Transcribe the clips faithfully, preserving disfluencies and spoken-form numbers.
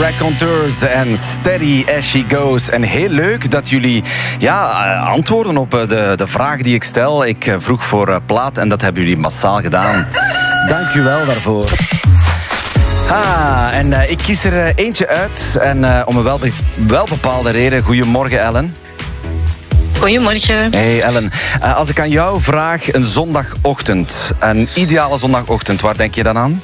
Raconteurs en Steady As She Goes. En heel leuk dat jullie ja, antwoorden op de, de vraag die ik stel. Ik vroeg voor plaat en dat hebben jullie massaal gedaan. Dank u wel daarvoor. Ah, en uh, ik kies er uh, eentje uit. En uh, om een wel, be wel bepaalde reden. Goedemorgen, Ellen. Goedemorgen. Hey Ellen, uh, als ik aan jou vraag een zondagochtend, een ideale zondagochtend, waar denk je dan aan?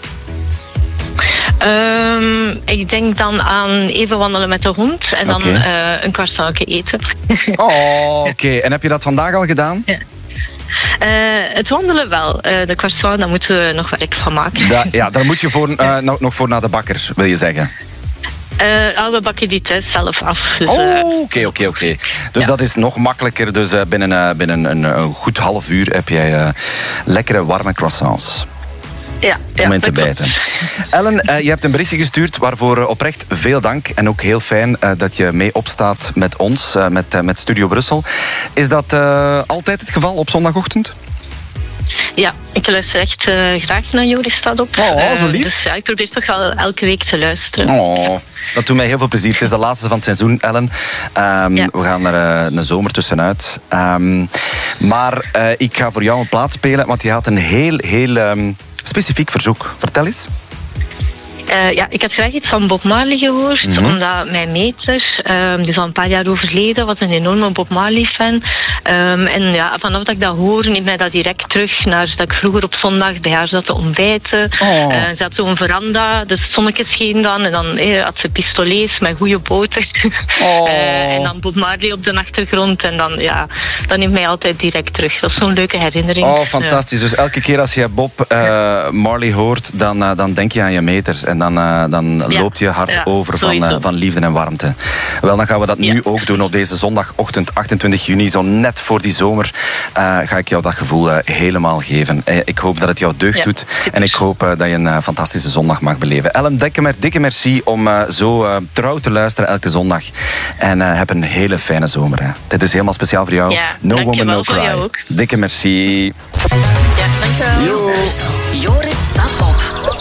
Um, ik denk dan aan even wandelen met de hond en dan okay. uh, een croissantje eten. Oh, oké. Okay. En heb je dat vandaag al gedaan? Ja. Uh, het wandelen wel. Uh, de croissant, daar moeten we nog werk van maken. Da ja, daar moet je voor, uh, nog, nog voor naar de bakker, wil je zeggen? Uh, we bakken die thuis zelf af. Dus, oh, oké, oké, oké. Dus ja. Dat is nog makkelijker. Dus uh, binnen, uh, binnen een, een goed half uur heb jij uh, lekkere warme croissants. Ja, ja, om in te bijten. Ellen, uh, je hebt een berichtje gestuurd waarvoor uh, oprecht veel dank. En ook heel fijn uh, dat je mee opstaat met ons, uh, met, uh, met Studio Brussel. Is dat uh, altijd het geval op zondagochtend? Ja, ik luister echt uh, graag naar Joris staat op. Oh, zo lief. Uh, dus ja, ik probeer toch wel elke week te luisteren. Oh, dat doet mij heel veel plezier. Het is de laatste van het seizoen, Ellen. Um, ja. We gaan er uh, een zomer tussenuit. Um, maar uh, ik ga voor jou een plaat spelen, want je had een heel, heel um, specifiek verzoek. Vertel eens. Uh, ja, ik had graag iets van Bob Marley gehoord, mm-hmm. omdat mijn meter, um, die is al een paar jaar overleden, was een enorme Bob Marley-fan. Um, en ja, vanaf dat ik dat hoor, neemt mij dat direct terug naar dat ik vroeger op zondag bij haar zat te ontbijten. Oh. Uh, ze had zo'n veranda, dus het zonnetje scheen dan, en dan eh, had ze pistolets met goede boter. Oh. uh, en dan Bob Marley op de achtergrond, en dan, ja, dat neemt mij altijd direct terug. Dat is zo'n leuke herinnering. Oh, fantastisch. Ja. Dus elke keer als je Bob uh, Marley hoort, dan, uh, dan denk je aan je meters. En dan, uh, dan ja. loopt je hart ja, over van, uh, van liefde en warmte. Wel, dan gaan we dat ja. nu ook doen op deze zondagochtend, achtentwintig juni. Zo net voor die zomer uh, ga ik jou dat gevoel uh, helemaal geven. Uh, ik hoop dat het jou deugd ja. doet. En ik hoop uh, dat je een uh, fantastische zondag mag beleven. Ellen, dikke, dikke merci om uh, zo uh, trouw te luisteren elke zondag. En uh, heb een hele fijne zomer. Hè. Dit is helemaal speciaal voor jou. Ja, no Woman, No Cry. Dikke merci. Ja, dankjewel. Yo. Joris staat op.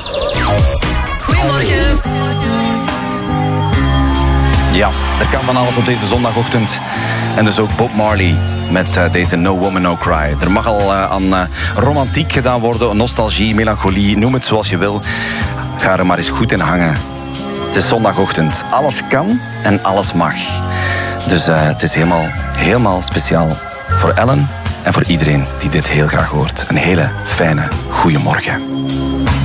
Goedemorgen. Ja, er kan van alles op deze zondagochtend. En dus ook Bob Marley met uh, deze No Woman, No Cry. Er mag al uh, aan uh, romantiek gedaan worden, nostalgie, melancholie, noem het zoals je wil. Ga er maar eens goed in hangen. Het is zondagochtend. Alles kan en alles mag. Dus uh, het is helemaal, helemaal speciaal voor Ellen en voor iedereen die dit heel graag hoort. Een hele fijne goeiemorgen.